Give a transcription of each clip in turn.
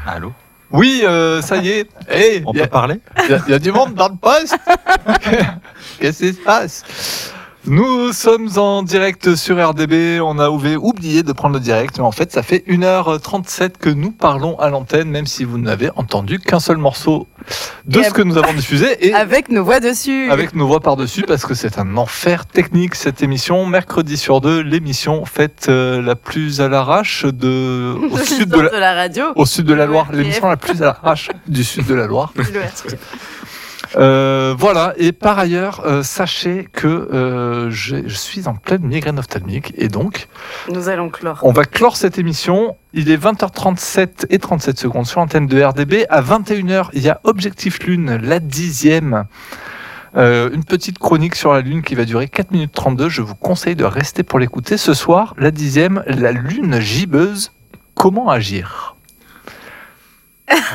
Allô ? Oui, ça y est. Hey, on peut parler ? Il y a du monde dans le poste. Qu'est-ce qui se passe ? Nous sommes en direct sur RDB. On a oublié de prendre le direct, mais en fait, ça fait 1h37 que nous parlons à l'antenne, même si vous n'avez entendu qu'un seul morceau de ce que nous avons diffusé. Et avec nos voix dessus. Avec nos voix par-dessus, parce que c'est un enfer technique, cette émission. Mercredi sur 2, l'émission faite la plus à l'arrache au sud de la radio. Au sud de la Loire. L'émission la plus à l'arrache du sud de la Loire. Voilà, et par ailleurs, sachez que je suis en pleine migraine ophtalmique, et donc nous allons clore. On va clore cette émission. Il est 20h37 et 37 secondes sur l'antenne de RDB. À 21h, il y a Objectif Lune, la 10e. Une petite chronique sur la Lune qui va durer 4 minutes 32. Je vous conseille de rester pour l'écouter. Ce soir, la 10e, la Lune gibbeuse. Comment agir ? Hein ?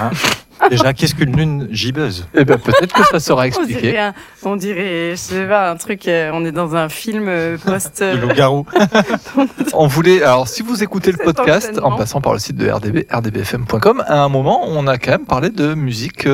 Déjà, qu'est-ce qu'une lune gibbeuse ? Eh bien, peut-être que ça sera expliqué. On dirait, je sais pas, un truc, on est dans un film post... Le loup-garou. On voulait, alors si vous écoutez le podcast en passant par le site de RDB, rdbfm.com, à un moment, on a quand même parlé de musique,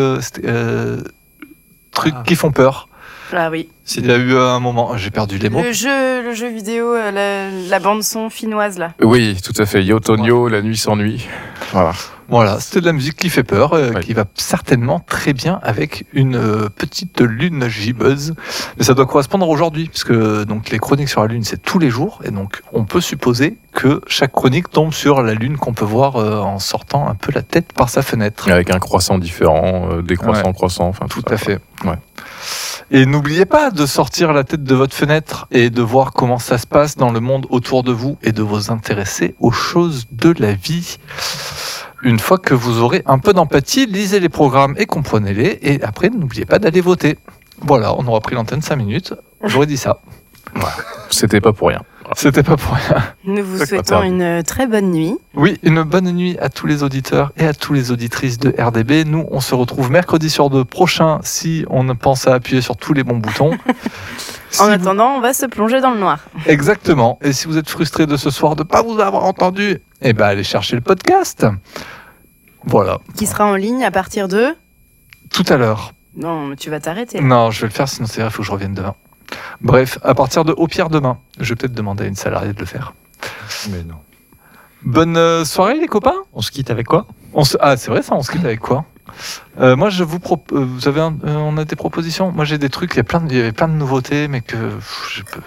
trucs qui font peur. Ah oui. Il y a eu un moment, j'ai perdu les mots. Le jeu vidéo, la bande-son finnoise, là. Oui, tout à fait. Yo Tonio, La nuit s'ennuie. Voilà, c'était de la musique qui fait peur, qui va certainement très bien avec une petite lune gibbeuse. Mais ça doit correspondre à aujourd'hui, puisque donc, les chroniques sur la lune, c'est tous les jours. Et donc, on peut supposer que chaque chronique tombe sur la lune qu'on peut voir en sortant un peu la tête par sa fenêtre. Avec un croissant différent, décroissant, croissant. Enfin, tout à fait. Ouais. Et n'oubliez pas de sortir la tête de votre fenêtre et de voir comment ça se passe dans le monde autour de vous et de vous intéresser aux choses de la vie. Une fois que vous aurez un peu d'empathie, lisez les programmes et comprenez-les. Et après, n'oubliez pas d'aller voter. Voilà, on aura pris l'antenne 5 minutes. J'aurais dit ça. Voilà. C'était pas pour rien. C'était pas pour rien. Nous vous souhaitons une très bonne nuit. Oui, une bonne nuit à tous les auditeurs et à toutes les auditrices de RDB. Nous, on se retrouve mercredi sur 2 prochain si on pense à appuyer sur tous les bons boutons. En attendant, on va se plonger dans le noir. Exactement. Et si vous êtes frustré de ce soir de ne pas vous avoir entendu, eh ben allez chercher le podcast. Voilà. Qui sera en ligne à partir de... Tout à l'heure. Non, mais tu vas t'arrêter. Non, je vais le faire, sinon c'est vrai, il faut que je revienne demain. Bref, à partir de au pire demain. Je vais peut-être demander à une salariée de le faire. Mais non. Bonne soirée les copains. On se quitte avec quoi ? Ah, c'est vrai ça, on se quitte avec quoi ? Moi, je vous propose. Vous avez on a des propositions. Moi, j'ai des trucs. Il y avait plein de nouveautés, mais que je peux.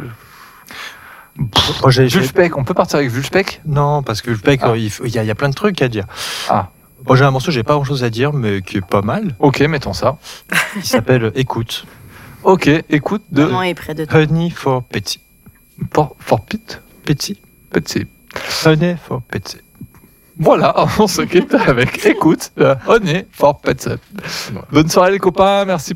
Moi, Vulspec. On peut partir avec Vulspec ? Non, parce que Vulspec, il y a plein de trucs à dire. Ah. Moi, j'ai un morceau, j'ai pas grand-chose à dire, mais qui est pas mal. Ok, mettons ça. Il s'appelle Écoute. Ok, écoute de. Maman est près de toi. Honey for Petsy. For Pete ? Petsy. Petsy. Honey for Petsy. Voilà, on se quitte avec écoute, Honey for Petsy. Bonne soirée les copains, merci.